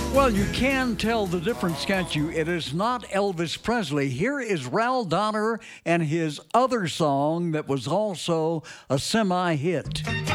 Well, you can tell the difference, can't you? It is not Elvis Presley. Here is Ral Donner and his other song that was also a semi hit.